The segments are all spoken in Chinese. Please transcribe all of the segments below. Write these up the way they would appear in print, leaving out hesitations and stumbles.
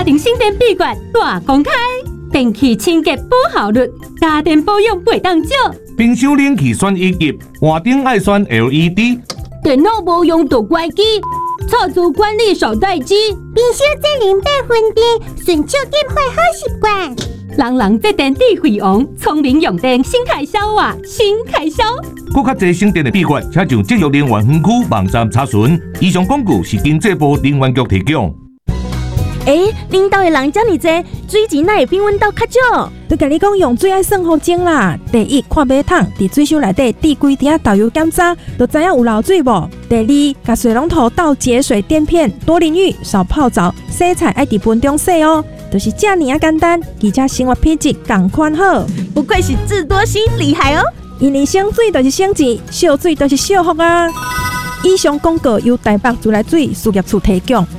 庭省电闭关大公开，电器清洁保效率，家电保养袂当少。 冰箱冷气选1级，换顶爱选 LED。 电脑无用就关机，错租管理手待机。 冰箱节能8分电，顺手点火好习惯。 人节电智慧王，聪明用电新开销啊，新开销。 更较侪省电的秘诀，请上节约能源园区网站查询。以上广告是经济部能源局提供。 恁兜的人遮尔济，水钱哪会比阮兜较少？ 都甲你讲用水爱算好钟啦。第一，看马桶伫水箱内底滴几滴豆油检查，就知影有漏水无。第二，甲水龙头倒节水垫片，多淋浴，少泡澡，洗菜爱伫盆中洗哦。就是这尔简单，而且生活品质同款好。 不愧是智多星，厉害哦！ 因为省水就是省钱，少水就是少福啊！以上广告由台北自来水事业处提供。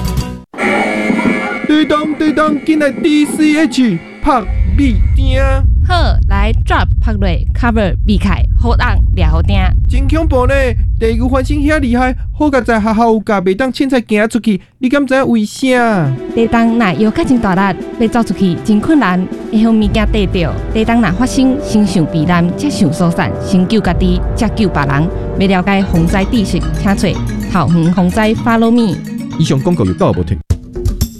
对当，进来 DCH 拍米丁。 好，来 drop 拍落 cover 避开，好当抓好定。 真恐怖呢！地球翻身遐厉害，好甲在学校有教，袂当凊彩行出去。你敢知影为啥？ 地动若摇较真大力，要走出去真困难，会向物件跌着。地动若发生，先想避难，才想疏散，先救家己，才救别人。要了解防灾知识，请找桃园防灾 Follow Me。 以上广告有够无听？